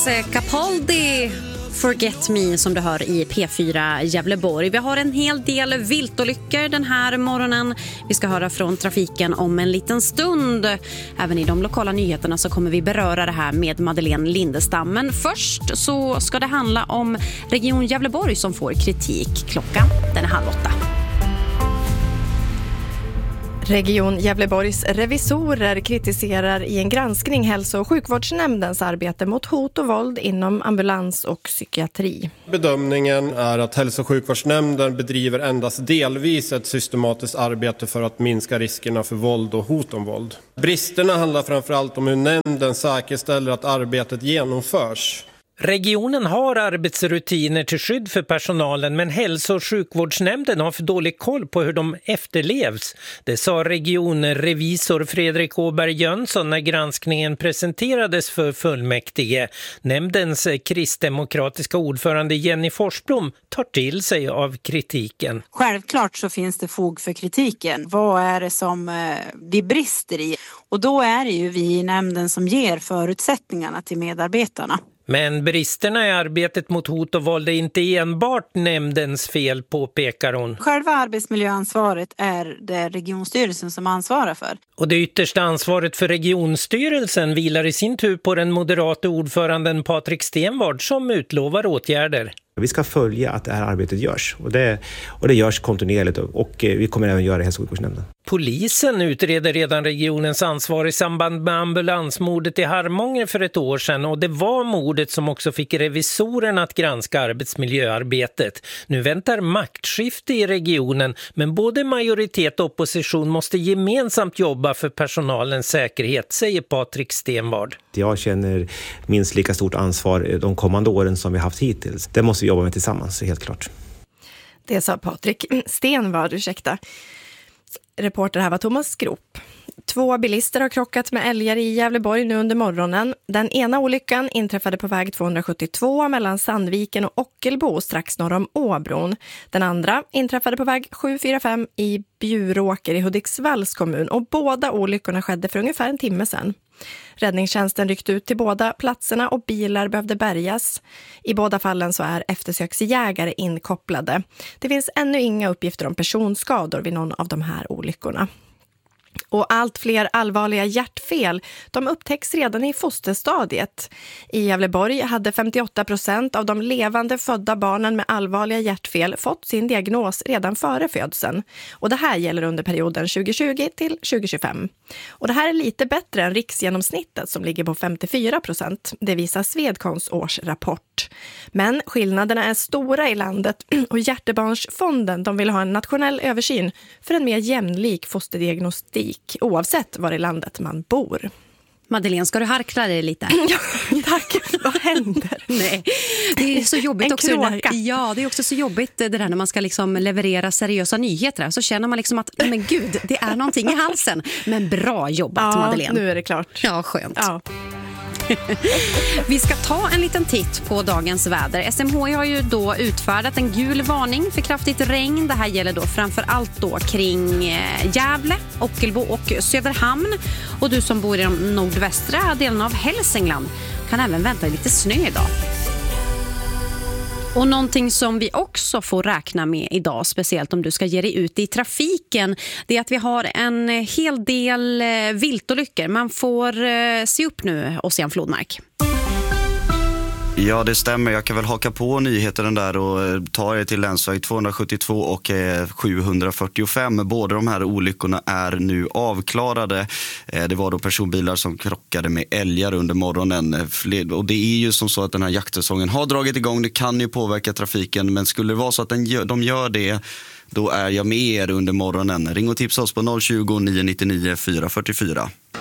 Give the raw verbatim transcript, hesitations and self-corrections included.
Capaldi, Forget Me, som du hör i P fyra Gävleborg. Vi har en hel del viltolyckor den här morgonen. Vi ska höra från trafiken om en liten stund. Även i de lokala nyheterna så kommer vi beröra det här med Madeleine Lindestam. Men först så ska det handla om Region Gävleborg som får kritik. Klockan den är halv åtta. Region Gävleborgs revisorer kritiserar i en granskning hälso- och sjukvårdsnämndens arbete mot hot och våld inom ambulans och psykiatri. Bedömningen är att hälso- och sjukvårdsnämnden bedriver endast delvis ett systematiskt arbete för att minska riskerna för våld och hot om våld. Bristerna handlar framförallt om hur nämnden säkerställer att arbetet genomförs. Regionen har arbetsrutiner till skydd för personalen, men hälso- och sjukvårdsnämnden har för dålig koll på hur de efterlevs. Det sa regionrevisor Fredrik Åberg Jönsson när granskningen presenterades för fullmäktige. Nämndens kristdemokratiska ordförande Jenny Forsblom tar till sig av kritiken. Självklart så finns det fog för kritiken. Vad är det som vi brister i? Och då är det ju vi i nämnden som ger förutsättningarna till medarbetarna. Men bristerna i arbetet mot hot och våld är inte enbart nämndens fel, påpekar hon. Själva arbetsmiljöansvaret är det regionstyrelsen som ansvarar för. Och det yttersta ansvaret för regionstyrelsen vilar i sin tur på den moderata ordföranden Patrik Stenvard som utlovar åtgärder. Vi ska följa att det här arbetet görs och det, och det görs kontinuerligt och vi kommer även göra det i hälso- och sjukvårdsnämnden. Polisen utreder redan regionens ansvar i samband med ambulansmordet i Harmånger för ett år sedan, och det var mordet som också fick revisorerna att granska arbetsmiljöarbetet. Nu väntar maktskifte i regionen, men både majoritet och opposition måste gemensamt jobba för personalens säkerhet, säger Patrik Stenvard. Jag känner minst lika stort ansvar de kommande åren som vi haft hittills. Det måste vi jobba med tillsammans, helt klart. Det sa Patrik Stenvard, ursäkta. Reporter här var Thomas Grop. Två bilister har krockat med älgar i Gävleborg nu under morgonen. Den ena olyckan inträffade på väg tvåhundrasjuttiotvå mellan Sandviken och Ockelbo strax norr om Åbron. Den andra inträffade på väg sju fyra fem i Bjuråker i Hudiksvalls kommun, och båda olyckorna skedde för ungefär en timme sedan. Räddningstjänsten ryckte ut till båda platserna och bilar behövde bärgas. I båda fallen så är eftersöksjägare inkopplade. Det finns ännu inga uppgifter om personskador vid någon av de här olyckorna. Och allt fler allvarliga hjärtfel, de upptäcks redan i fosterstadiet. I Gävleborg hade femtioåtta procent av de levande födda barnen med allvarliga hjärtfel fått sin diagnos redan före födseln. Och det här gäller under perioden tjugohundratjugo till tjugohundratjugofem. Och det här är lite bättre än riksgenomsnittet som ligger på femtiofyra procent. Det visar Svedkons årsrapport. Men skillnaderna är stora i landet, och Hjärtebarnsfonden de vill ha en nationell översyn för en mer jämlik fosterdiagnostik oavsett var i landet man bor. Madeleine, ska du harkla dig lite? Ja, tack. Vad händer? Nej, det är så jobbigt en också. Kråka. Ja, det är också så jobbigt det där när man ska liksom leverera seriösa nyheter. Så känner man liksom att, men gud, det är någonting i halsen. Men bra jobbat, ja, Madeleine. nu är det klart. Ja, skönt. Ja. Vi ska ta en liten titt på dagens väder. S M H I har ju då utfärdat en gul varning för kraftigt regn. Det här gäller då framför allt då kring Gävle, Ockelbo och Söderhamn. Och du som bor i de nordvästra delarna av Hälsingland kan även vänta lite snö idag. Och någonting som vi också får räkna med idag, speciellt om du ska ge dig ut i trafiken, det är att vi har en hel del viltolyckor. Man får se upp nu, Ossian Flodmark. Ja, det stämmer. Jag kan väl haka på nyheten där och ta er till länsväg tvåhundrasjuttiotvå och sjuhundrafyrtiofem. Båda de här olyckorna är nu avklarade. Det var då personbilar som krockade med älgar under morgonen. Och det är ju som så att den här jaktsäsongen har dragit igång. Det kan ju påverka trafiken, men skulle det vara så att den gör, de gör det, då är jag med er under morgonen. Ring och tipsa oss på noll tjugo, nio nio nio, fyra fyra fyra.